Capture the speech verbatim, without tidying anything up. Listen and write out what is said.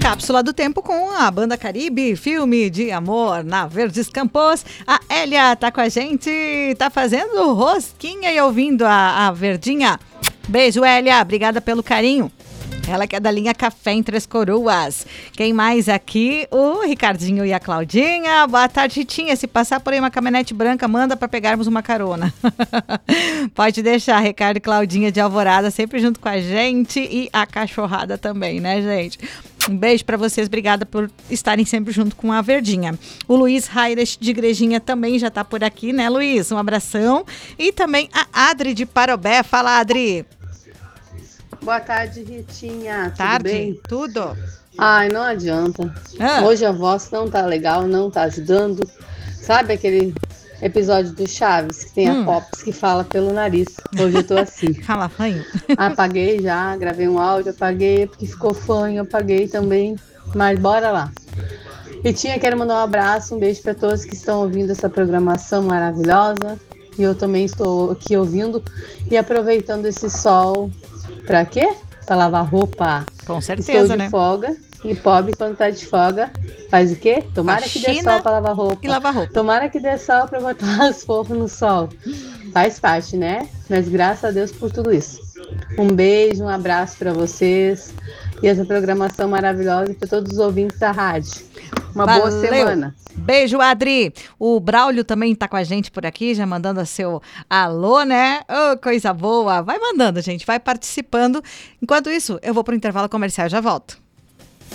Cápsula do Tempo com a Banda Caribe, filme de amor na Verdes Campos. A Elia tá com a gente, tá fazendo rosquinha e ouvindo a, a Verdinha. Beijo, Elia, obrigada pelo carinho. Ela que é da linha Café em Três Coroas. Quem mais aqui? O Ricardinho e a Claudinha. Boa tarde, Ritinha. Se passar por aí uma caminhonete branca, manda para pegarmos uma carona. Pode deixar, Ricardo e Claudinha de Alvorada sempre junto com a gente e a cachorrada também, né, gente? Um beijo para vocês, obrigada por estarem sempre junto com a Verdinha. O Luiz Raires de Igrejinha também já tá por aqui, né, Luiz? Um abração. E também a Adri de Parobé. Fala, Adri. Boa tarde, Ritinha. Tarde, tudo bem? Tudo. Ai, não adianta. Ah. Hoje a voz não tá legal, não tá ajudando. Sabe aquele episódio do Chaves, que tem hum. a Pops que fala pelo nariz? Hoje eu tô assim. Fala, fanho. Apaguei já, gravei um áudio, apaguei, porque ficou fanho, apaguei também. Mas bora lá. Ritinha, quero mandar um abraço, um beijo para todos que estão ouvindo essa programação maravilhosa. E eu também estou aqui ouvindo e aproveitando esse sol. Pra quê? Pra lavar roupa. Com certeza, Estou de né? folga. E pobre, quando tá de folga, faz o quê? Tomara que dê sol pra lavar roupa. E lavar roupa. Tomara que dê sol pra botar as roupas no sol. Faz parte, né? Mas graças a Deus por tudo isso. Um beijo, um abraço pra vocês. E essa programação maravilhosa para todos os ouvintes da rádio. Uma Valeu. boa semana. Beijo, Adri. O Braulio também tá com a gente por aqui, já mandando seu alô, né? Oh, coisa boa. Vai mandando, gente, vai participando. Enquanto isso, eu vou pro intervalo comercial e já volto.